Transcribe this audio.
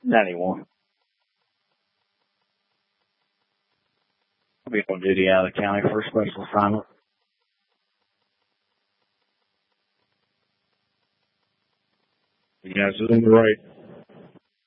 Not anymore. I'll be on duty out of the county for a special assignment. You guys are doing the right.